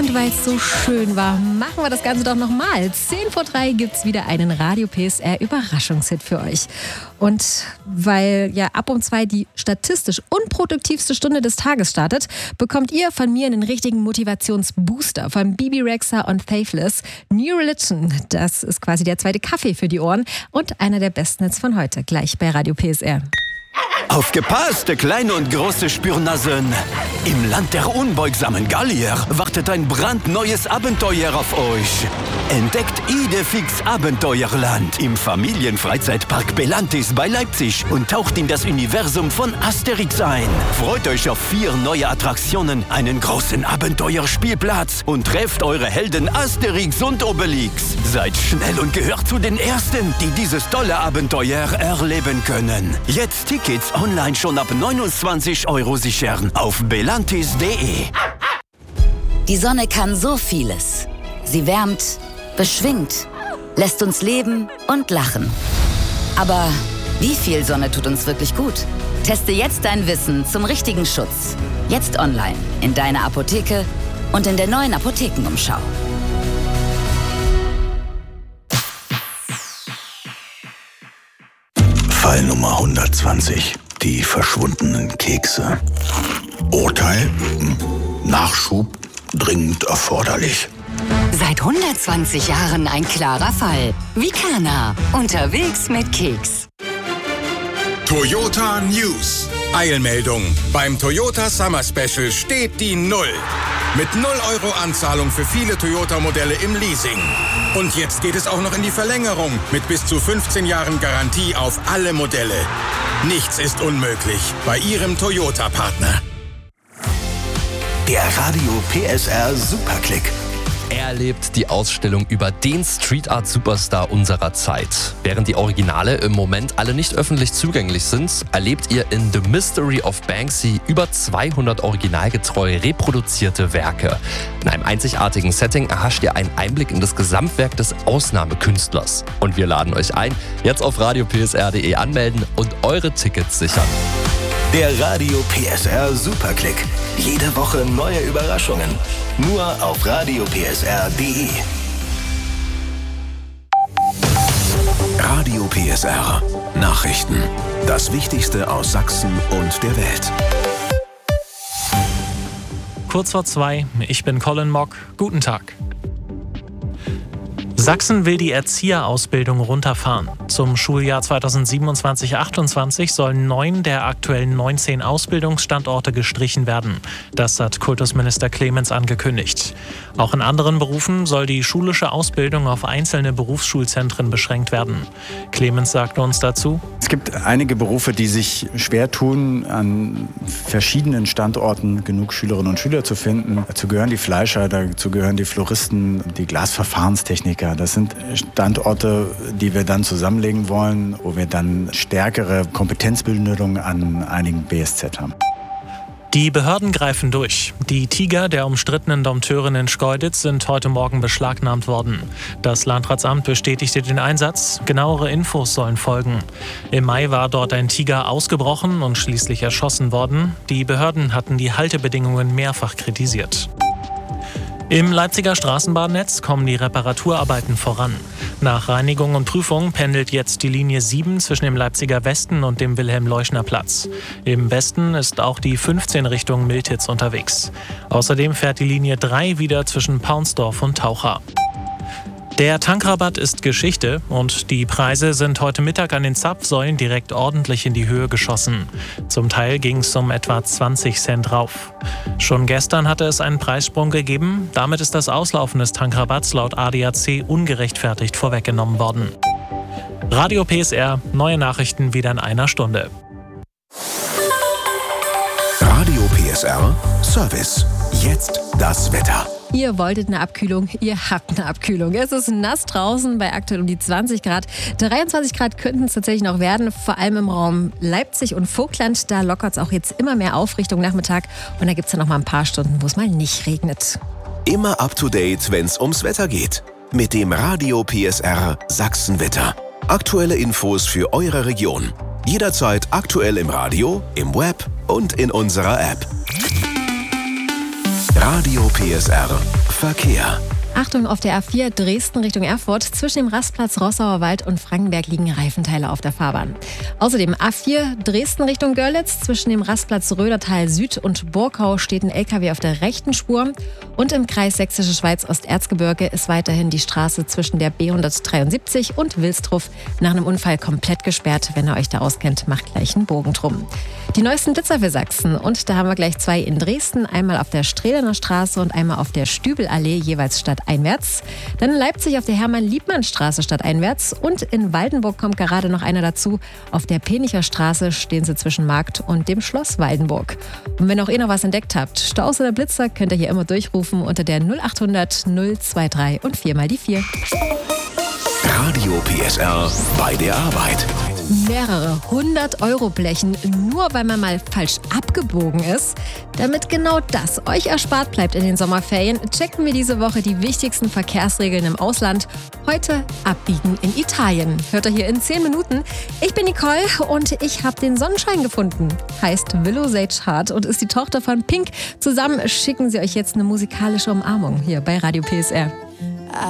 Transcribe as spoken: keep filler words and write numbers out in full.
Und weil es so schön war, machen wir das Ganze doch nochmal. zehn vor drei gibt's wieder einen Radio P S R Überraschungshit für euch. Und weil ja ab um zwei die statistisch unproduktivste Stunde des Tages startet, bekommt ihr von mir einen richtigen Motivationsbooster von Bebe Rexha und Faithless. New Religion, das ist quasi der zweite Kaffee für die Ohren und einer der besten Hits von heute, gleich bei Radio P S R. Aufgepasst, kleine und große Spürnasen! Im Land der unbeugsamen Gallier wartet ein brandneues Abenteuer auf euch. Entdeckt Idefix Abenteuerland im Familienfreizeitpark Belantis bei Leipzig und taucht in das Universum von Asterix ein. Freut euch auf vier neue Attraktionen, einen großen Abenteuerspielplatz und trefft eure Helden Asterix und Obelix. Seid schnell und gehört zu den Ersten, die dieses tolle Abenteuer erleben können. Jetzt Tickets online schon ab neunundzwanzig Euro sichern auf belantis punkt de. Die Sonne kann so vieles. Sie wärmt, beschwingt, lässt uns leben und lachen. Aber wie viel Sonne tut uns wirklich gut? Teste jetzt dein Wissen zum richtigen Schutz. Jetzt online, in deiner Apotheke und in der neuen Apothekenumschau. Fall Nummer hundertzwanzig. Die verschwundenen Kekse. Urteil? Nachschub dringend erforderlich. Seit hundertzwanzig Jahren ein klarer Fall. Vicana. Unterwegs mit Keks. Toyota News. Eilmeldung. Beim Toyota Summer Special steht die Null. Mit null Euro Anzahlung für viele Toyota-Modelle im Leasing. Und jetzt geht es auch noch in die Verlängerung mit bis zu fünfzehn Jahren Garantie auf alle Modelle. Nichts ist unmöglich bei Ihrem Toyota-Partner. Der Radio P S R Superklick. Erlebt die Ausstellung über den Street Art Superstar unserer Zeit. Während die Originale im Moment alle nicht öffentlich zugänglich sind, erlebt ihr in The Mystery of Banksy über zweihundert originalgetreu reproduzierte Werke. In einem einzigartigen Setting erhascht ihr einen Einblick in das Gesamtwerk des Ausnahmekünstlers. Und wir laden euch ein, jetzt auf radio p s r punkt de anmelden und eure Tickets sichern. Der Radio P S R Superklick. Jede Woche neue Überraschungen. Nur auf radio p s r punkt de. Radio P S R. Nachrichten. Das Wichtigste aus Sachsen und der Welt. Kurz vor zwei, ich bin Colin Mock. Guten Tag. Sachsen will die Erzieherausbildung runterfahren. Zum Schuljahr zweitausendsiebenundzwanzig achtundzwanzig sollen neun der aktuellen neunzehn Ausbildungsstandorte gestrichen werden. Das hat Kultusminister Clemens angekündigt. Auch in anderen Berufen soll die schulische Ausbildung auf einzelne Berufsschulzentren beschränkt werden. Clemens sagte uns dazu: Es gibt einige Berufe, die sich schwer tun, an verschiedenen Standorten genug Schülerinnen und Schüler zu finden. Dazu gehören die Fleischer, dazu gehören die Floristen, die Glasverfahrenstechniker. Das sind Standorte, die wir dann zusammenlegen wollen, wo wir dann stärkere Kompetenzbildung an einigen B S Z haben. Die Behörden greifen durch. Die Tiger der umstrittenen Dompteurin in Schkeuditz sind heute Morgen beschlagnahmt worden. Das Landratsamt bestätigte den Einsatz. Genauere Infos sollen folgen. Im Mai war dort ein Tiger ausgebrochen und schließlich erschossen worden. Die Behörden hatten die Haltebedingungen mehrfach kritisiert. Im Leipziger Straßenbahnnetz kommen die Reparaturarbeiten voran. Nach Reinigung und Prüfung pendelt jetzt die Linie sieben zwischen dem Leipziger Westen und dem Wilhelm-Leuschner-Platz. Im Westen ist auch die fünfzehn Richtung Miltitz unterwegs. Außerdem fährt die Linie drei wieder zwischen Paunsdorf und Taucha. Der Tankrabatt ist Geschichte und die Preise sind heute Mittag an den Zapfsäulen direkt ordentlich in die Höhe geschossen. Zum Teil ging es um etwa zwanzig Cent rauf. Schon gestern hatte es einen Preissprung gegeben. Damit ist das Auslaufen des Tankrabatts laut A D A C ungerechtfertigt vorweggenommen worden. Radio P S R, neue Nachrichten wieder in einer Stunde. Radio P S R Service. Jetzt das Wetter. Ihr wolltet eine Abkühlung, ihr habt eine Abkühlung. Es ist nass draußen bei aktuell um die zwanzig Grad. dreiundzwanzig Grad könnten es tatsächlich noch werden, vor allem im Raum Leipzig und Vogtland. Da lockert es auch jetzt immer mehr auf Richtung Nachmittag. Und da gibt es dann noch mal ein paar Stunden, wo es mal nicht regnet. Immer up to date, wenn es ums Wetter geht. Mit dem Radio P S R Sachsenwetter. Aktuelle Infos für eure Region. Jederzeit aktuell im Radio, im Web und in unserer App. Radio P S R Verkehr. Achtung, auf der A vier Dresden Richtung Erfurt. Zwischen dem Rastplatz Rossauer Wald und Frankenberg liegen Reifenteile auf der Fahrbahn. Außerdem A vier Dresden Richtung Görlitz. Zwischen dem Rastplatz Rödertal Süd und Burkau steht ein L K W auf der rechten Spur. Und im Kreis Sächsische Schweiz Osterzgebirge ist weiterhin die Straße zwischen der B hundertdreiundsiebzig und Wilstruf nach einem Unfall komplett gesperrt. Wenn ihr euch da auskennt, macht gleich einen Bogen drum. Die neuesten Blitzer für Sachsen. Und da haben wir gleich zwei in Dresden. Einmal auf der Strehlener Straße und einmal auf der Stübelallee, jeweils stadteinwärts. Dann in Leipzig auf der Hermann-Liebmann-Straße stadteinwärts. Und in Waldenburg kommt gerade noch einer dazu. Auf der Penicher Straße stehen sie zwischen Markt und dem Schloss Waldenburg. Und wenn auch ihr noch was entdeckt habt, Staus oder Blitzer, könnt ihr hier immer durchrufen unter der null achthundert null drei und vier mal die vier. Radio P S R bei der Arbeit. Mehrere hundert Euro blechen, nur weil man mal falsch abgebogen ist. Damit genau das euch erspart bleibt in den Sommerferien, checken wir diese Woche die wichtigsten Verkehrsregeln im Ausland. Heute abbiegen in Italien. Hört ihr hier in zehn Minuten. Ich bin Nicole und ich habe den Sonnenschein gefunden. Heißt Willow Sage Hart und ist die Tochter von Pink. Zusammen schicken sie euch jetzt eine musikalische Umarmung hier bei Radio P S R.